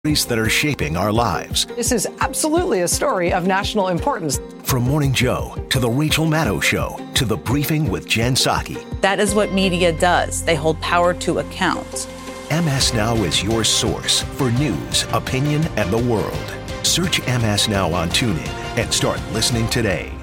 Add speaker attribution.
Speaker 1: stories that are shaping our lives.
Speaker 2: This is absolutely a story of national importance.
Speaker 1: From Morning Joe to The Rachel Maddow Show to The Briefing with Jen Psaki.
Speaker 3: That is what media does. They hold power to account.
Speaker 1: MS Now is your source for news, opinion, and the world. Search MS Now on TuneIn and start listening today.